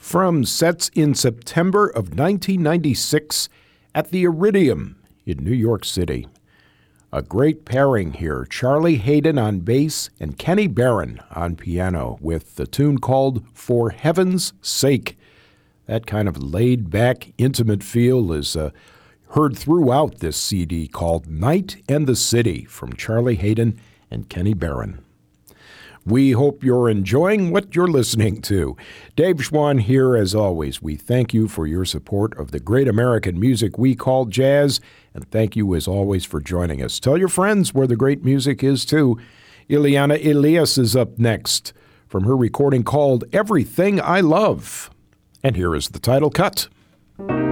from sets in September of 1996 at the Iridium in New York City. A great pairing here, Charlie Haden on bass and Kenny Barron on piano with the tune called For Heaven's Sake. That kind of laid-back, intimate feel is heard throughout this CD called Night and the City from Charlie Haden and Kenny Barron. We hope you're enjoying what you're listening to. Dave Schwann here as always. We thank you for your support of the great American music we call jazz, and thank you as always for joining us. Tell your friends where the great music is too. Ileana Elias is up next from her recording called Everything I Love. And here is the title cut.